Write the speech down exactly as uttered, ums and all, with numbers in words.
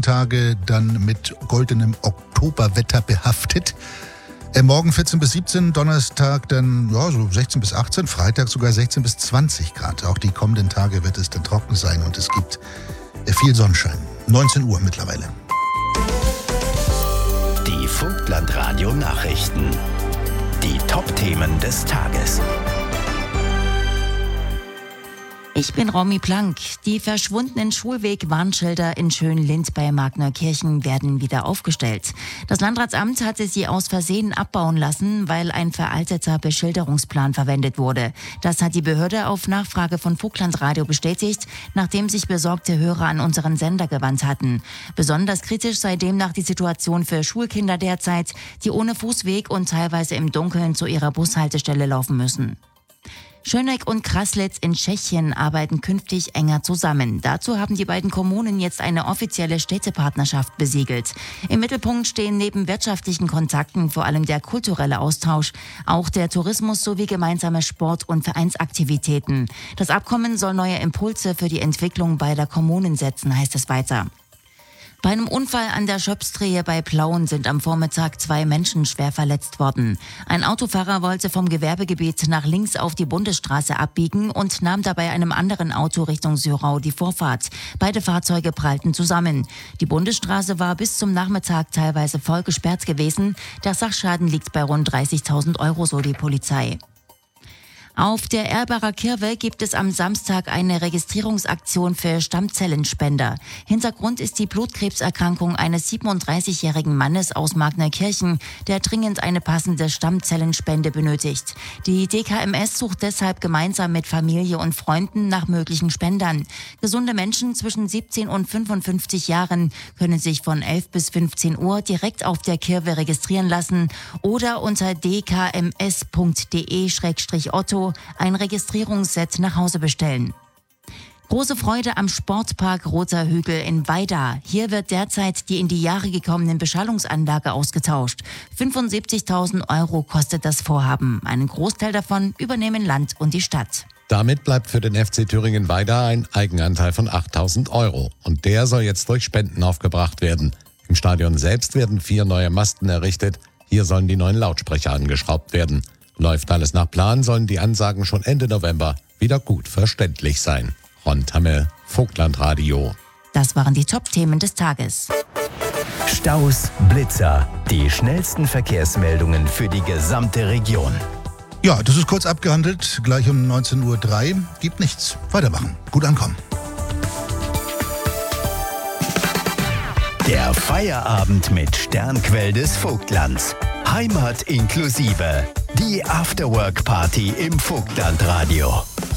Tage dann mit goldenem Oktoberwetter behaftet. Äh, morgen vierzehn bis siebzehn, Donnerstag dann ja, so sechzehn bis achtzehn, Freitag sogar sechzehn bis zwanzig Grad. Auch die kommenden Tage wird es dann trocken sein und es gibt äh, viel Sonnenschein. neunzehn Uhr mittlerweile. Die Vogtland-Radio-Nachrichten. Die Top-Themen des Tages. Ich bin Romy Plank. Die verschwundenen Schulweg-Warnschilder in Schönlind bei Markneukirchen werden wieder aufgestellt. Das Landratsamt hatte sie aus Versehen abbauen lassen, weil ein veralteter Beschilderungsplan verwendet wurde. Das hat die Behörde auf Nachfrage von Vogtland Radio bestätigt, nachdem sich besorgte Hörer an unseren Sender gewandt hatten. Besonders kritisch sei demnach die Situation für Schulkinder derzeit, die ohne Fußweg und teilweise im Dunkeln zu ihrer Bushaltestelle laufen müssen. Schöneck und Kraslitz in Tschechien arbeiten künftig enger zusammen. Dazu haben die beiden Kommunen jetzt eine offizielle Städtepartnerschaft besiegelt. Im Mittelpunkt stehen neben wirtschaftlichen Kontakten vor allem der kulturelle Austausch, auch der Tourismus sowie gemeinsame Sport- und Vereinsaktivitäten. Das Abkommen soll neue Impulse für die Entwicklung beider Kommunen setzen, heißt es weiter. Bei einem Unfall an der Schöpstrehe bei Plauen sind am Vormittag zwei Menschen schwer verletzt worden. Ein Autofahrer wollte vom Gewerbegebiet nach links auf die Bundesstraße abbiegen und nahm dabei einem anderen Auto Richtung Syrau die Vorfahrt. Beide Fahrzeuge prallten zusammen. Die Bundesstraße war bis zum Nachmittag teilweise voll gesperrt gewesen. Der Sachschaden liegt bei rund dreißigtausend Euro, so die Polizei. Auf der Erbacher Kirwe gibt es am Samstag eine Registrierungsaktion für Stammzellenspender. Hintergrund ist die Blutkrebserkrankung eines siebenunddreißigjährigen Mannes aus Markneukirchen, der dringend eine passende Stammzellenspende benötigt. Die D K M S sucht deshalb gemeinsam mit Familie und Freunden nach möglichen Spendern. Gesunde Menschen zwischen siebzehn und fünfundfünfzig Jahren können sich von elf bis fünfzehn Uhr direkt auf der Kirwe registrieren lassen oder unter d k m s punkt d e schrägstrich otto ein Registrierungsset nach Hause bestellen. Große Freude am Sportpark Roter Hügel in Weida. Hier wird derzeit die in die Jahre gekommene Beschallungsanlage ausgetauscht. fünfundsiebzigtausend Euro kostet das Vorhaben. Einen Großteil davon übernehmen Land und die Stadt. Damit bleibt für den F C Thüringen Weida ein Eigenanteil von achttausend Euro. Und der soll jetzt durch Spenden aufgebracht werden. Im Stadion selbst werden vier neue Masten errichtet. Hier sollen die neuen Lautsprecher angeschraubt werden. Läuft alles nach Plan, sollen die Ansagen schon Ende November wieder gut verständlich sein. Ron Tamme, Vogtland Radio. Das waren die Top-Themen des Tages. Staus, Blitzer, die schnellsten Verkehrsmeldungen für die gesamte Region. Ja, das ist kurz abgehandelt, gleich um neunzehn Uhr drei. Gibt nichts. Weitermachen. Gut ankommen. Der Feierabend mit Sternquell des Vogtlands. Heimat inklusive. Die Afterwork-Party im Vogtland Radio.